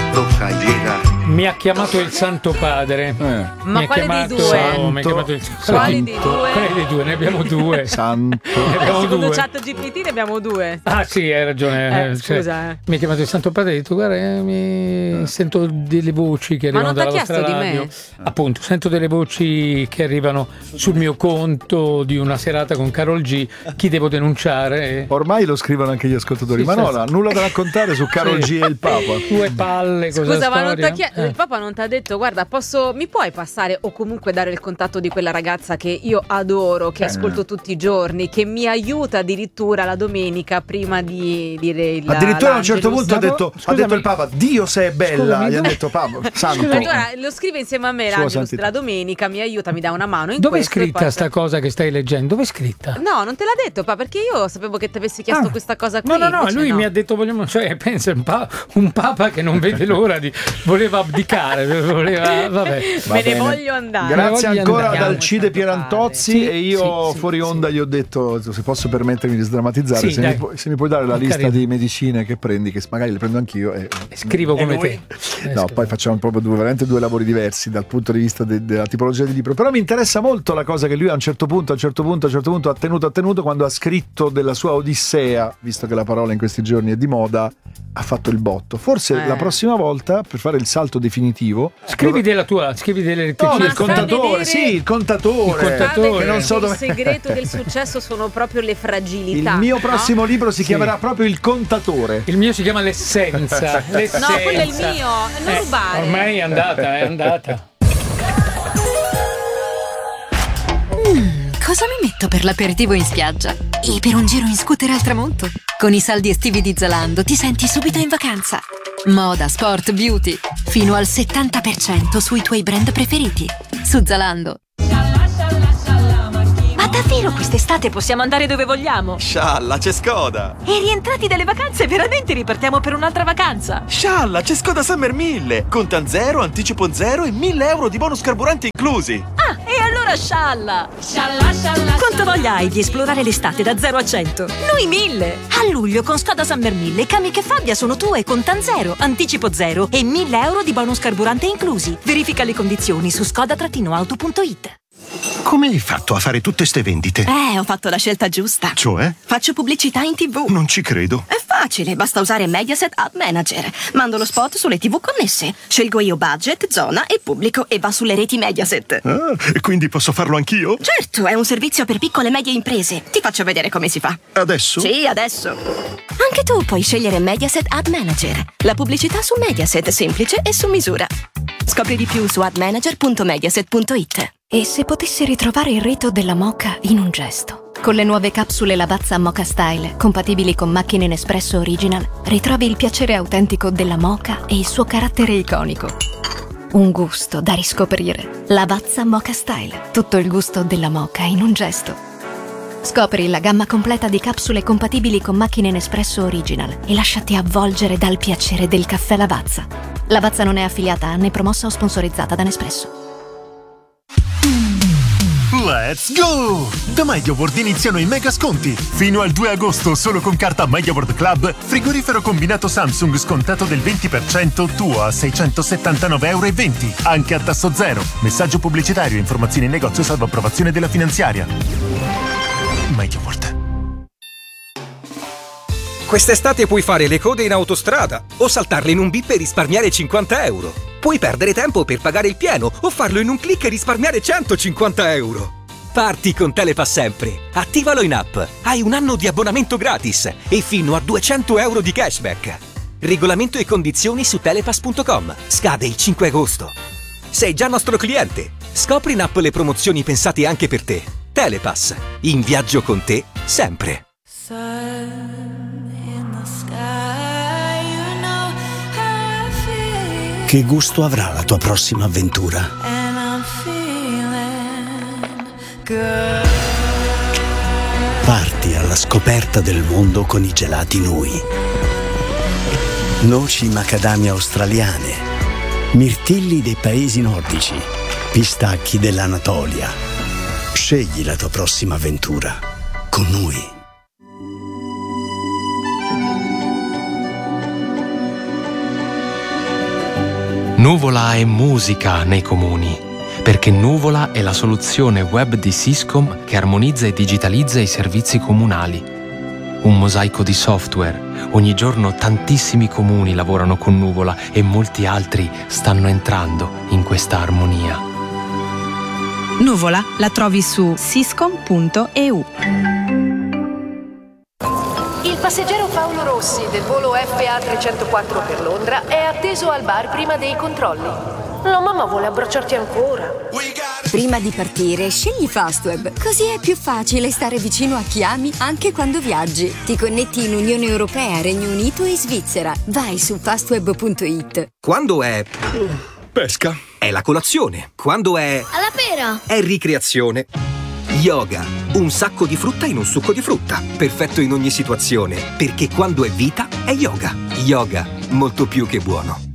toca, llega. Mi ha chiamato il Santo Padre. Ma quale dei due? Mi ha chiamato il Quali dei due? Quali dei due? Ne abbiamo due. Santo. Ne abbiamo Secondo due. ChatGPT ne abbiamo due. Ah sì, hai ragione. Scusa. Mi ha chiamato il Santo Padre e ha detto guarda, mi sento delle voci che Ma arrivano non t'ha dalla vostra chiesto di radio. me? Appunto, sento delle voci che arrivano sul mio conto di una serata con Karol G. Chi devo denunciare? Ormai lo scrivono anche gli ascoltatori. Sì, Manola, nulla da raccontare su Karol G e il Papa. Due palle, cosa Scusa, ma non storia? t'ha chiesto, il Papa non t'ha detto guarda, mi puoi passare o comunque dare il contatto di quella ragazza che io adoro, che ascolto tutti i giorni, che mi aiuta addirittura la domenica prima di dire il Addirittura a un certo punto ha detto Scusami. il Papa, Dio se è bella. Scusami, Gli ha dove- detto Papa, santo. Allora, lo scrive insieme a me Sua l'Angelus santità. della domenica, mi aiuta, mi dà una mano in Dove è questo e scritta poi- sta cosa che stai leggendo? Dove è scritta? No, non te l'ha detto, perché io sapevo che ti avessi chiesto questa cosa qui. No, invece lui no. mi ha detto vogliamo, cioè pensa un papa che non vede l'ora di voleva abdicare, voleva vabbè. Me ne bene. voglio andare. Grazie voglio ancora andare. ad Alcide Pierantozzi. Sì, e io sì, fuori sì, onda sì. gli ho detto se posso permettermi di sdrammatizzare, Sì, se, dai. se mi puoi dare la lista Carino. di medicine che prendi, che magari le prendo anch'io Scrivo come lui? te. No, poi facciamo proprio veramente due lavori diversi dal punto di vista della tipologia di libro. Però mi interessa molto la cosa che lui a un certo punto ha tenuto quando ha scritto della sua Odissea, visto che la parola in questi giorni è di moda, ha fatto il botto. Forse la prossima volta, per fare il salto definitivo, Scrivi delle che no, ci- il contatore, sì, il contatore. Il contatore. Che non so il dove. segreto del successo sono proprio le Il fragilità. mio no? prossimo libro si chiamerà proprio Il Contatore. Il mio si chiama l'essenza. No, quello è il mio, non rubare. Ormai è andata. Cosa mi metto per l'aperitivo in spiaggia? E per un giro in scooter al tramonto? Con i saldi estivi di Zalando ti senti subito in vacanza. Moda, sport, beauty. Fino al 70% sui tuoi brand preferiti. Su Zalando. Ma davvero quest'estate possiamo andare dove vogliamo? Scialla, c'è Skoda! E rientrati dalle vacanze veramente ripartiamo per un'altra vacanza? Scialla, c'è Skoda Summer 1000! Contan 0, anticipo 0 e 1.000 euro di bonus carburante inclusi! Ah, e allora scialla! Quanta voglia hai di esplorare l'estate da 0 a 100? Noi 1000! A luglio con Skoda Summer 1000 Kamiq e Fabia sono tue, contan 0, anticipo 0 e 1.000 euro di bonus carburante inclusi. Verifica le condizioni su skoda-auto.it. Come hai fatto a fare tutte ste vendite? Ho fatto la scelta giusta. Cioè? Faccio pubblicità in TV. Non ci credo. È facile, basta usare Mediaset Ad Manager. Mando lo spot sulle TV connesse. Scelgo io budget, zona e pubblico e va sulle reti Mediaset. Ah, e quindi posso farlo anch'io? Certo, è un servizio per piccole e medie imprese. Ti faccio vedere come si fa. Adesso? Sì, adesso. Anche tu puoi scegliere Mediaset Ad Manager. La pubblicità su Mediaset, semplice e su misura. Scopri di più su admanager.mediaset.it. E se potessi ritrovare il rito della moka in un gesto? Con le nuove capsule Lavazza Moka Style, compatibili con macchine Nespresso Original, ritrovi il piacere autentico della moka e il suo carattere iconico. Un gusto da riscoprire. Lavazza Moka Style, tutto il gusto della moka in un gesto. Scopri la gamma completa di capsule compatibili con macchine Nespresso Original e lasciati avvolgere dal piacere del caffè Lavazza. Lavazza non è affiliata né promossa o sponsorizzata da Nespresso. Let's go! Da MediaWorld iniziano i mega sconti. Fino al 2 agosto, solo con carta MediaWorld Club, frigorifero combinato Samsung scontato del 20% tuo a €679,20. Anche a tasso zero. Messaggio pubblicitario, informazioni in negozio salvo approvazione della finanziaria. MediaWorld. Quest'estate puoi fare le code in autostrada o saltarle in un bip e risparmiare €50. Puoi perdere tempo per pagare il pieno o farlo in un click e risparmiare €150. Parti con Telepass sempre. Attivalo in app. Hai un anno di abbonamento gratis e fino a €200 di cashback. Regolamento e condizioni su telepass.com. Scade il 5 agosto. Sei già nostro cliente. Scopri in app le promozioni pensate anche per te. Telepass. In viaggio con te sempre. Che gusto avrà la tua prossima avventura? Parti alla scoperta del mondo con i gelati Nui. Noci macadamia australiane, mirtilli dei paesi nordici, pistacchi dell'Anatolia. Scegli la tua prossima avventura con Nui. Nuvola è musica nei comuni, perché Nuvola è la soluzione web di Syscom che armonizza e digitalizza i servizi comunali. Un mosaico di software. Ogni giorno tantissimi comuni lavorano con Nuvola e molti altri stanno entrando in questa armonia. Nuvola la trovi su syscom.eu. Il passeggero Paolo Rossi del volo FA 304 per Londra è atteso al bar prima dei controlli. La mamma vuole abbracciarti ancora. Prima di partire, scegli Fastweb. Così è più facile stare vicino a chi ami anche quando viaggi. Ti connetti in Unione Europea, Regno Unito e Svizzera. Vai su fastweb.it. Quando è pesca, è la colazione. Quando è alla pera, è ricreazione. Yoga, un sacco di frutta in un succo di frutta. Perfetto in ogni situazione, perché quando è vita è yoga. Yoga, molto più che buono.